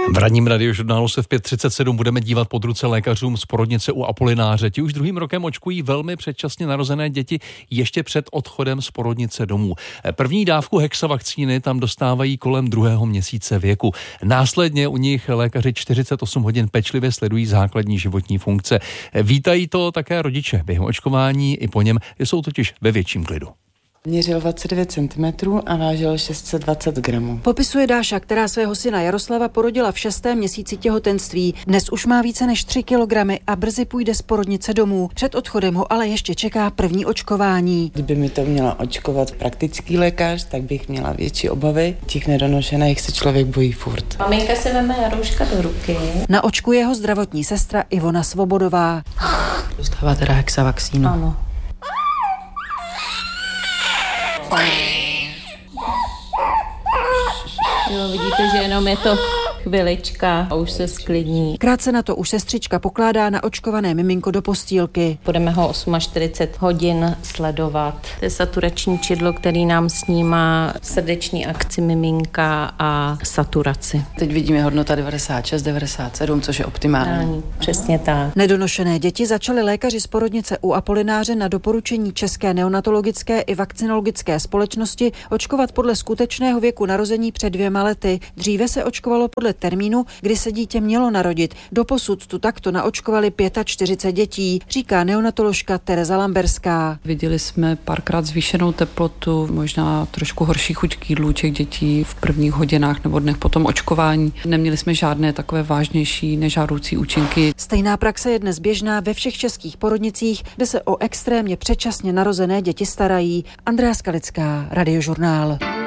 V ranním radiožurnálu se v 5:37 budeme dívat pod ruce lékařům z porodnice u Apolináře. Ti už druhým rokem očkují velmi předčasně narozené děti ještě před odchodem z porodnice domů. První dávku hexavakcíny tam dostávají kolem 2. měsíce věku. Následně u nich lékaři 48 hodin pečlivě sledují základní životní funkce. Vítají to také rodiče. Během očkování i po něm jsou totiž ve větším klidu. Měřil 29 cm a vážil 620 gramů. Popisuje Dáša, která svého syna Jaroslava porodila v 6. měsíci těhotenství. Dnes už má více než 3 kilogramy a brzy půjde z porodnice domů. Před odchodem ho ale ještě čeká první očkování. Kdyby mi to měla očkovat praktický lékař, tak bych měla větší obavy. Těch nedonošených se člověk bojí furt. Maminka se veme Jarouška do ruky. Naočkuje ho zdravotní sestra Ivona Svobodová. Dostává teda hexavakcínu. Ano. Jo, vidíte, že jenom je to chvilička a už se sklidní. Krátce na to už sestřička pokládá naočkované miminko do postýlky. Budeme ho 48 hodin sledovat. To je saturační čidlo, který nám snímá srdeční akci miminka a saturaci. Teď vidíme hodnota 96, 97, což je optimální. Přesně tak. Nedonošené děti začaly lékaři z porodnice u Apolináře na doporučení České neonatologické i vakcinologické společnosti očkovat podle skutečného věku narození před 2 lety. Dříve se očkovalo podle termínu, kdy se dítě mělo narodit. Doposud tu takto naočkovali 45 dětí, říká neonatoložka Tereza Lamberská. Viděli jsme párkrát zvýšenou teplotu, možná trošku horší chuť k jídlu těch dětí v prvních hodinách nebo dnech po tom očkování. Neměli jsme žádné takové vážnější nežádoucí účinky. Stejná praxe je dnes běžná ve všech českých porodnicích, kde se o extrémně předčasně narozené děti starají. Andrea Skalická, Radiožurnál.